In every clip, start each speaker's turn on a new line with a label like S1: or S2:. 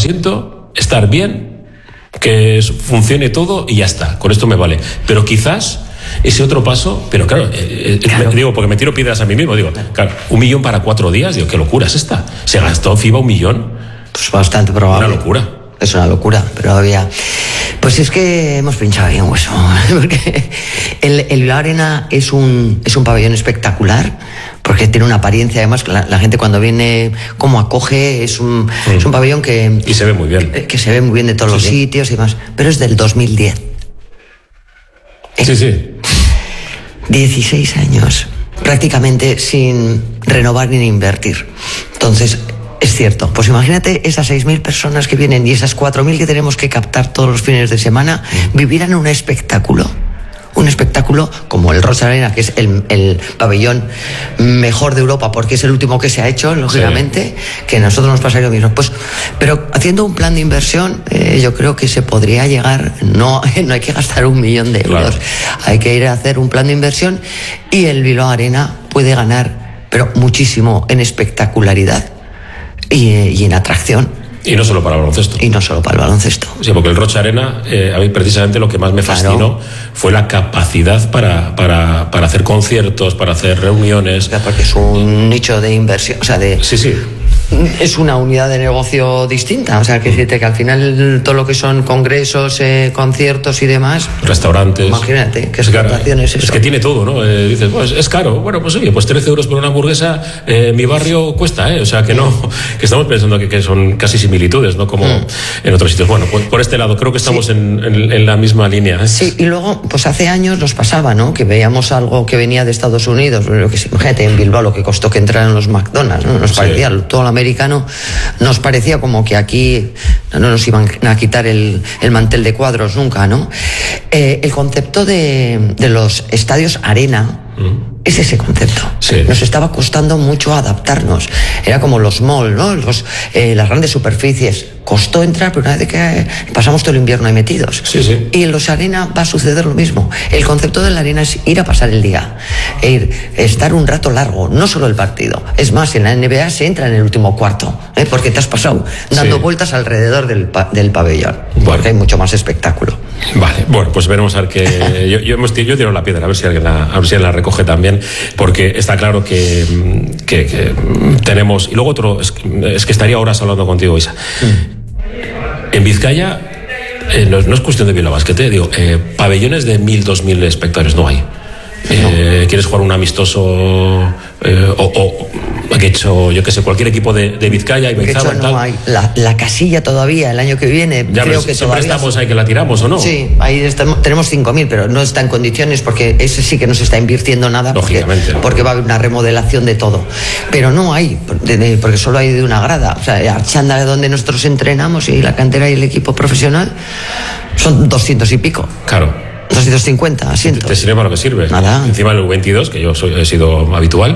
S1: asiento, estar bien, que funcione todo y ya está. Con esto me vale. Pero quizás ese otro paso, pero claro, digo, porque me tiro piedras a mí mismo, digo, claro, 1 millón para 4 días, digo, qué locura es esta. Se gastó FIBA 1 millón.
S2: Pues bastante probable.
S1: Una locura.
S2: Es una locura, pero todavía. Pues es que hemos pinchado ahí un hueso. Porque el Bilbao Arena es un pabellón espectacular, porque tiene una apariencia, además, la gente cuando viene, como acoge, es un pabellón que.
S1: Y se ve muy bien.
S2: Que se ve muy bien de todos los sitios y demás. Pero es del 2010.
S1: Sí.
S2: 16 años, prácticamente sin renovar ni invertir. Entonces, es cierto, pues imagínate esas 6.000 personas que vienen y esas 4.000 que tenemos que captar todos los fines de semana, vivirán un espectáculo como el Rocha Arena, que es el pabellón mejor de Europa, porque es el último que se ha hecho, lógicamente, que a nosotros nos pasa lo mismo. Pues, pero haciendo un plan de inversión, yo creo que se podría llegar, no hay que gastar 1 millón de euros, hay que ir a hacer un plan de inversión y el Bilbao Arena puede ganar, pero muchísimo en espectacularidad y en atracción.
S1: Y no solo para el baloncesto. Sí, porque el Rocha Arena, a mí precisamente lo que más me fascinó fue la capacidad para hacer conciertos, para hacer reuniones.
S2: Porque es un nicho de inversión, o sea,
S1: Sí.
S2: Es una unidad de negocio distinta, o sea, que decirte que al final todo lo que son congresos, conciertos y demás,
S1: restaurantes,
S2: imagínate qué explotación es eso.
S1: Es que tiene todo, ¿no? Dices, pues es caro, bueno, pues oye, pues 13 euros por una hamburguesa, mi barrio cuesta, o sea, que no, que estamos pensando que son casi similitudes, ¿no? Como en otros sitios. Bueno, pues por este lado creo que estamos en la misma línea.
S2: Sí, y luego, pues hace años nos pasaba, ¿no? Que veíamos algo que venía de Estados Unidos, lo que imagínate en Bilbao lo que costó que entraran los McDonald's, ¿no? Nos parecía todo lo americano, nos parecía como que aquí no nos iban a quitar el mantel de cuadros nunca, ¿no? El concepto de los estadios arena es ese concepto.
S1: Sí.
S2: Nos estaba costando mucho adaptarnos. Era como los malls, ¿no? Las grandes superficies. Costó entrar, pero una vez que pasamos todo el invierno ahí metidos.
S1: Sí.
S2: Y en los arena va a suceder lo mismo. El concepto de la arena es ir a pasar el día, estar un rato largo, no solo el partido. Es más, en la NBA se entra en el último cuarto, porque te has pasado dando vueltas alrededor del pabellón.
S1: Bueno.
S2: Porque hay mucho más espectáculo.
S1: Vale, bueno, pues veremos a ver que yo tiro la piedra, a ver si alguien la recoge también, porque está claro que tenemos. Y luego otro, es que estaría horas hablando contigo, Isa. En Vizcaya, no es cuestión de Bilbao Basket, digo, pabellones de 1.000, 2.000 espectadores no hay. ¿Quieres jugar un amistoso o que he hecho, yo que sé, cualquier equipo de Vizcaya y Benzaba,
S2: no hay la casilla todavía el año que viene,
S1: ya,
S2: creo que
S1: siempre
S2: todavía
S1: estamos ahí que la tiramos o no.
S2: Sí, ahí tenemos 5.000, pero no está en condiciones porque ese sí que no se está invirtiendo nada,
S1: lógicamente,
S2: porque va a haber una remodelación de todo, pero no hay, porque solo hay de una grada. O sea, Archanda, donde nosotros entrenamos, y la cantera y el equipo profesional son 200 y pico.
S1: Claro.
S2: 250 asientos.
S1: ¿Te sirve para lo que sirve?
S2: Nada.
S1: Encima el U22, que yo he sido habitual,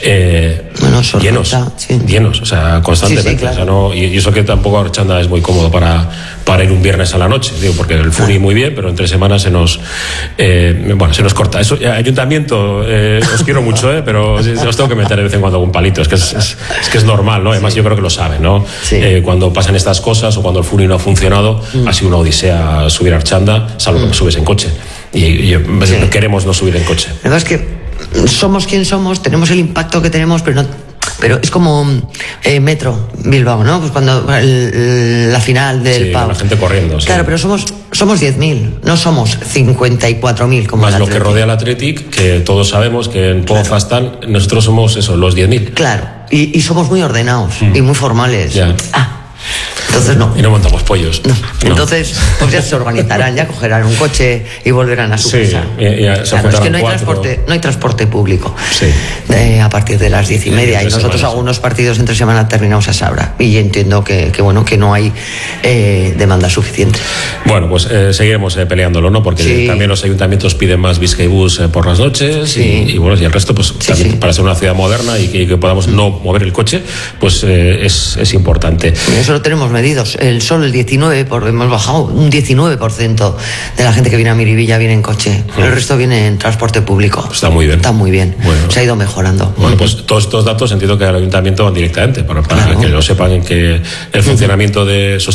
S1: llenos, o sea, constantemente.
S2: Sí, claro.
S1: O sea, no, y eso que tampoco Archanda es muy cómodo para ir un viernes a la noche, digo, porque el Furi muy bien, pero entre semanas se nos corta. Eso, ayuntamiento, os quiero mucho, pero os tengo que meter de vez en cuando algún palito, es que es normal, ¿no? Además yo creo que lo saben, ¿no?
S2: Sí.
S1: Cuando pasan estas cosas o cuando el Furi no ha funcionado, ha sido una odisea subir a Archanda, salvo que subes en coche. Y queremos no subir en coche.
S2: La verdad es que somos quien somos, tenemos el impacto que tenemos, pero es como Metro Bilbao, ¿no? Pues cuando la final del
S1: PAO. La gente corriendo.
S2: Claro, pero somos 10.000, no somos 54.000 como
S1: más lo que rodea al Athletic, que todos sabemos que en Poza están, nosotros somos eso, los 10.000.
S2: Claro, y somos muy ordenados y muy formales.
S1: Ya.
S2: Entonces no.
S1: Y no montamos pollos.
S2: No. Entonces, pues ya se organizarán, ya cogerán un coche y volverán a su casa.
S1: Claro,
S2: es que no hay transporte público.
S1: Sí.
S2: A partir de las 10:30. Y nosotros algunos partidos entre semana terminamos a esa hora. Y entiendo que no hay demanda suficiente.
S1: Bueno, pues seguiremos peleándolo, ¿no? Porque también los ayuntamientos piden más Bizkaibus por las noches y bueno, y el resto, pues también para ser una ciudad moderna y que podamos no mover el coche, pues es importante.
S2: Eso lo tenemos medidos. Solo el 19%, hemos bajado un 19% de la gente que viene a Miribilla viene en coche. El resto viene en transporte público.
S1: Está muy bien.
S2: Está muy bien.
S1: Bueno.
S2: Se ha ido mejorando.
S1: Bueno, pues todos estos datos entiendo que al ayuntamiento van directamente para que lo sepan, en que el funcionamiento de